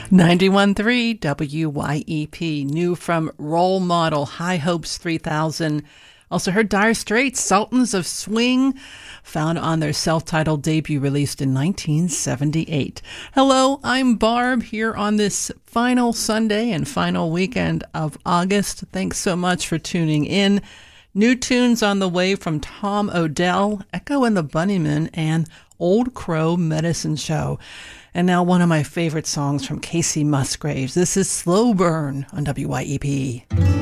91.3 WYEP, new from Role Model, High Hopes 3000. Also heard Dire Straits, Sultans of Swing, found on their self-titled debut released in 1978. Hello, I'm Barb here on this final Sunday and final weekend of August. Thanks so much for tuning in. New tunes on the way from Tom Odell, Echo and the Bunnymen, and Old Crow Medicine Show. And now one of my favorite songs from Casey Musgraves. This is Slow Burn on WYEP.